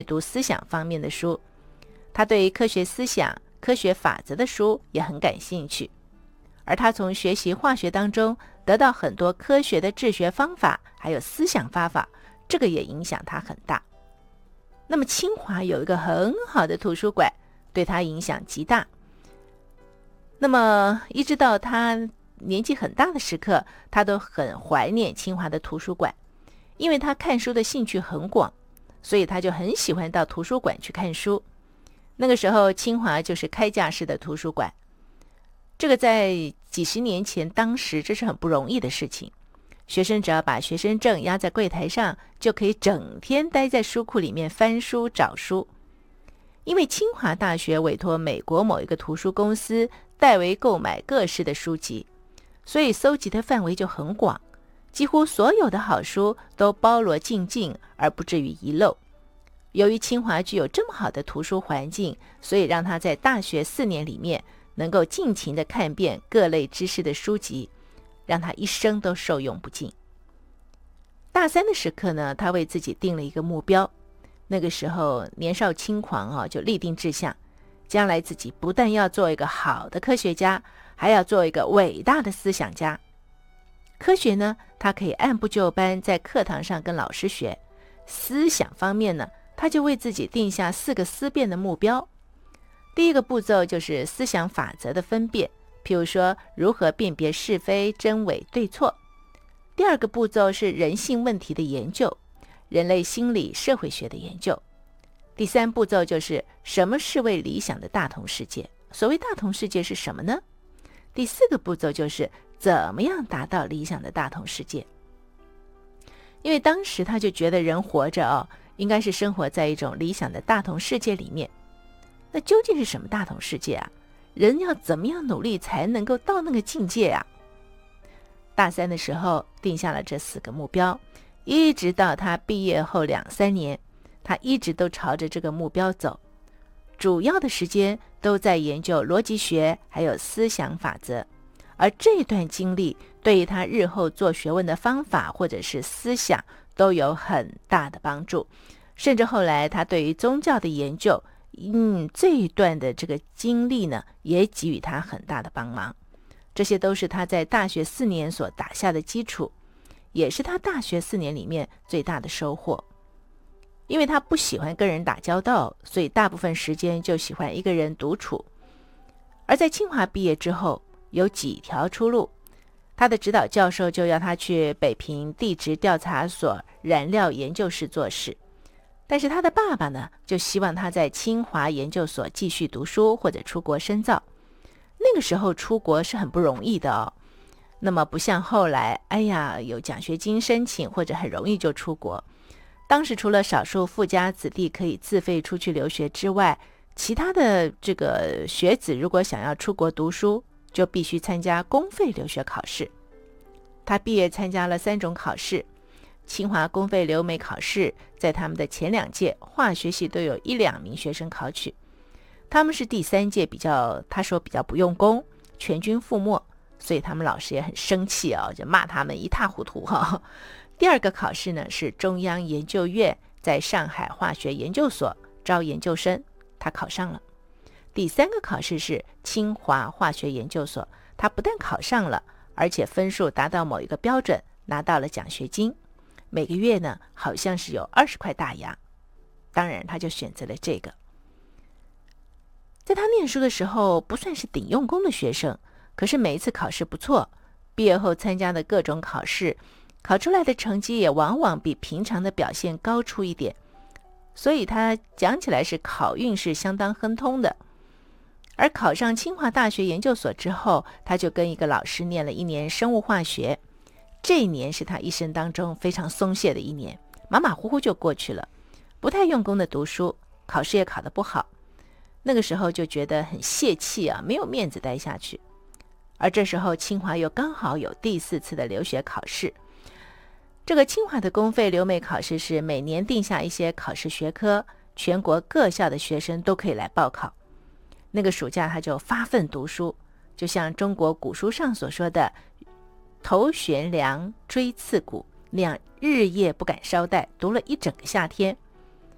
读思想方面的书，他对科学思想、科学法则的书也很感兴趣，而他从学习化学当中得到很多科学的治学方法，还有思想方法，这个也影响他很大。那么清华有一个很好的图书馆，对他影响极大。那么一直到他年纪很大的时刻，他都很怀念清华的图书馆，因为他看书的兴趣很广，所以他就很喜欢到图书馆去看书。那个时候清华就是开架式的图书馆，这个在几十年前当时这是很不容易的事情，学生只要把学生证压在柜台上，就可以整天待在书库里面翻书找书。因为清华大学委托美国某一个图书公司代为购买各式的书籍，所以搜集的范围就很广，几乎所有的好书都包罗进境，而不至于遗漏。由于清华具有这么好的图书环境，所以让他在大学4年里面能够尽情地看遍各类知识的书籍，让他一生都受用不尽。大3的时刻呢，他为自己定了一个目标，那个时候年少轻狂就立定志向，将来自己不但要做一个好的科学家，还要做一个伟大的思想家。科学呢，他可以按部就班在课堂上跟老师学；思想方面呢，他就为自己定下4个思辨的目标。第一个步骤就是思想法则的分辨，譬如说如何辨别是非、真伪、对错。第二个步骤是人性问题的研究，人类心理社会学的研究。第3步骤就是什么是为理想的大同世界，所谓大同世界是什么呢？第4个步骤就是怎么样达到理想的大同世界。因为当时他就觉得人活着应该是生活在一种理想的大同世界里面。那究竟是什么大同世界啊？人要怎么样努力才能够到那个境界啊？大3的时候定下了这4个目标，一直到他毕业后2-3年，他一直都朝着这个目标走，主要的时间都在研究逻辑学还有思想法则。而这段经历对于他日后做学问的方法或者是思想都有很大的帮助，甚至后来他对于宗教的研究这一段的这个经历呢，也给予他很大的帮忙。这些都是他在大学4年所打下的基础，也是他大学4年里面最大的收获。因为他不喜欢跟人打交道，所以大部分时间就喜欢一个人独处。而在清华毕业之后，有几条出路，他的指导教授就要他去北平地质调查所燃料研究室做事，但是他的爸爸呢，就希望他在清华研究所继续读书或者出国深造。那个时候出国是很不容易的那么不像后来有奖学金申请或者很容易就出国。当时除了少数富家子弟可以自费出去留学之外，其他的这个学子如果想要出国读书，就必须参加公费留学考试。他毕业参加了3种考试，清华公费留美考试在他们的前2届化学系都有1-2名学生考取，他们是第3届他说比较不用功，全军覆没，所以他们老师也很生气就骂他们一塌糊涂第2个考试呢，是中央研究院在上海化学研究所招研究生，他考上了。第3个考试是清华化学研究所，他不但考上了，而且分数达到某一个标准，拿到了奖学金，每个月呢好像是有20块大洋。当然他就选择了这个。在他念书的时候不算是顶用功的学生，可是每一次考试不错，毕业后参加的各种考试考出来的成绩也往往比平常的表现高出一点，所以他讲起来是考运是相当亨通的。而考上清华大学研究所之后，他就跟一个老师念了1年生物化学，这一年是他一生当中非常松懈的一年，马马虎虎就过去了，不太用功的读书，考试也考得不好。那个时候就觉得很泄气没有面子待下去。而这时候清华又刚好有第4次的留学考试，这个清华的公费留美考试是每年定下一些考试学科，全国各校的学生都可以来报考。那个暑假他就发奋读书，就像中国古书上所说的头悬梁，锥刺股那样，日夜不敢稍怠，读了一整个夏天。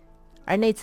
而那次